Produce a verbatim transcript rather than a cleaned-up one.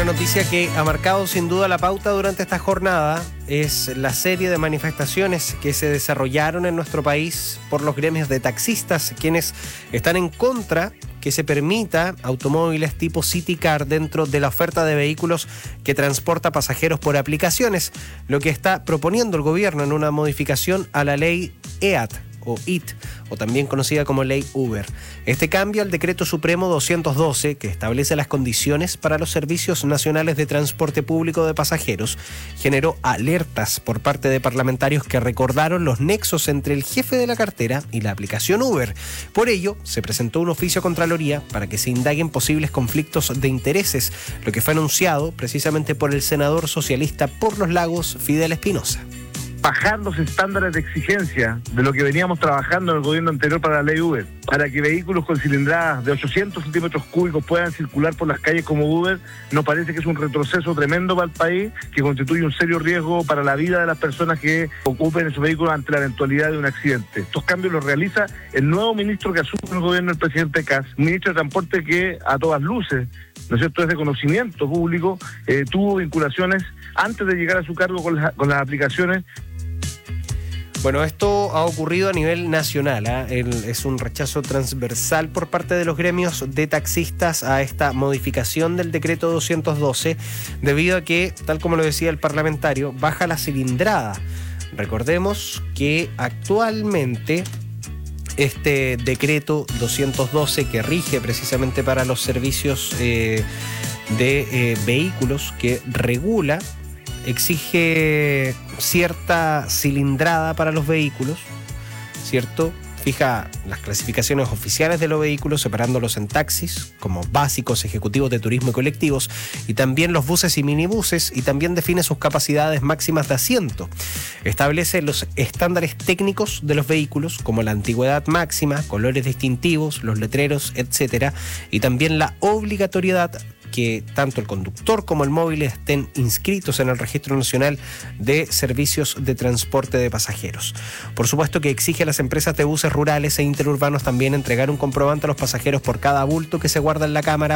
Una noticia que ha marcado sin duda la pauta durante esta jornada es la serie de manifestaciones que se desarrollaron en nuestro país por los gremios de taxistas, quienes están en contra que se permita automóviles tipo City Car dentro de la oferta de vehículos que transporta pasajeros por aplicaciones, lo que está proponiendo el gobierno en una modificación a la ley E A T o I T, o también conocida como Ley Uber. Este cambio al Decreto Supremo doscientos doce, que establece las condiciones para los servicios nacionales de transporte público de pasajeros, generó alertas por parte de parlamentarios que recordaron los nexos entre el jefe de la cartera y la aplicación Uber. Por ello, se presentó un oficio a Contraloría para que se indaguen posibles conflictos de intereses, lo que fue anunciado precisamente por el senador socialista por Los Lagos, Fidel Espinosa. Bajar los estándares de exigencia de lo que veníamos trabajando en el gobierno anterior para la ley Uber, para que vehículos con cilindradas de ochocientos centímetros cúbicos puedan circular por las calles como Uber, nos parece que es un retroceso tremendo para el país, que constituye un serio riesgo para la vida de las personas que ocupen esos vehículos ante la eventualidad de un accidente. Estos cambios los realiza el nuevo ministro que asume el gobierno del presidente Kast, un ministro de Transporte que a todas luces, ¿no es cierto?, es de conocimiento público, eh, tuvo vinculaciones antes de llegar a su cargo con, la, con las aplicaciones. Bueno, esto ha ocurrido a nivel nacional, ¿eh? El, es un rechazo transversal por parte de los gremios de taxistas a esta modificación del decreto doscientos doce, debido a que, tal como lo decía el parlamentario, baja la cilindrada. Recordemos que actualmente este decreto doscientos doce, que rige precisamente para los servicios eh, de eh, vehículos, que regula, exige cierta cilindrada para los vehículos, ¿cierto? Fija las clasificaciones oficiales de los vehículos, separándolos en taxis, como básicos, ejecutivos de turismo y colectivos, y también los buses y minibuses, y también define sus capacidades máximas de asiento. Establece los estándares técnicos de los vehículos, como la antigüedad máxima, colores distintivos, los letreros, etcétera, y también la obligatoriedad que tanto el conductor como el móvil estén inscritos en el Registro Nacional de Servicios de Transporte de Pasajeros. Por supuesto que exige a las empresas de buses rurales e interurbanos también entregar un comprobante a los pasajeros por cada bulto que se guarda en la cámara